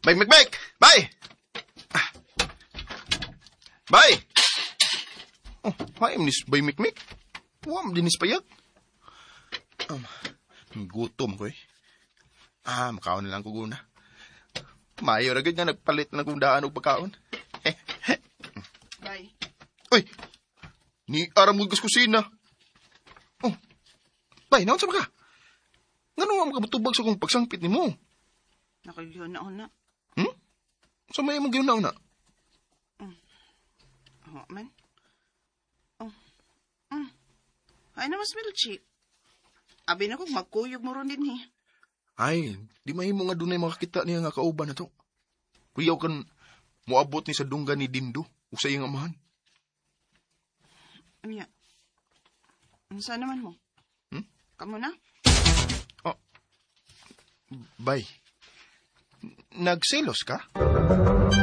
Mek! Bay! Bay! Oh, hay minis bay Mek. Wam dinis payag. Gutom ko eh. Makaon na lang ko guna. Mayo na nga nagpalit na kung daan o pagkaon. Bay. Uy! Ni aram mo kusina. Oh, bay, naon sa ka? Nga nung makabutubag sa kong pagsangpit ni mo? Nakagyo na ako na. Sa may mong ginaw na? Oo, man. Ay na mas milchi. Abi na ko, magkuyog mo ron din eh. Ay, di mahimo nga dunay makakita niya nga kauban na to. Kuyaw kan moabot ni sa dunggan ni Dindo o sa iyang amahan. Ano ya? Ano saan naman mo? Kamu na? Bay, nagselos ka?